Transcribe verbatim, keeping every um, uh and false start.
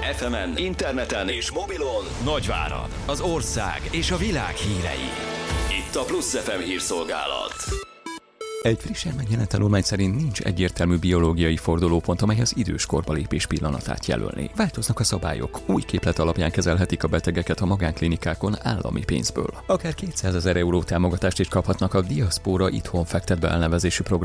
ef emen, interneten és mobilon Nagyvárad, az ország és a világ hírei. Itt a Plusz ef em hírszolgálat. Egy frissen megjelent tanulmány szerint nincs egyértelmű biológiai fordulópont, amely az időskorba lépés pillanatát jelölni. Változnak a szabályok, új képlet alapján kezelhetik a betegeket a magánklinikákon állami pénzből. Akár kétszázezer euró támogatást is kaphatnak a Diaszpóra Itthon fektet be elnevezésű program